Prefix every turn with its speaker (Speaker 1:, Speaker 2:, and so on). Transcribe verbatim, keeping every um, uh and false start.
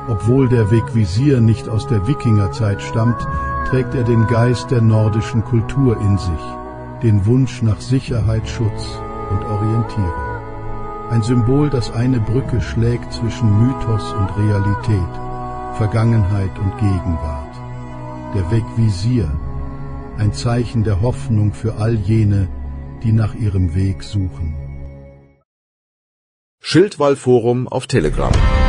Speaker 1: Obwohl der Wegwisier nicht aus der Wikingerzeit stammt, trägt er den Geist der nordischen Kultur in sich, den Wunsch nach Sicherheit, Schutz und Orientierung. Ein Symbol, das eine Brücke schlägt zwischen Mythos und Realität, Vergangenheit und Gegenwart. Der Wegwisier, ein Zeichen der Hoffnung für all jene, die nach ihrem Weg suchen.
Speaker 2: Schildwall Forum auf Telegram.